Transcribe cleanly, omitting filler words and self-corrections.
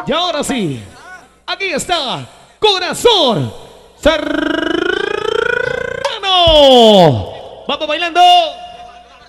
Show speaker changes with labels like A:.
A: Y ahora sí, aquí está, Corazón Serrano. Vamos bailando.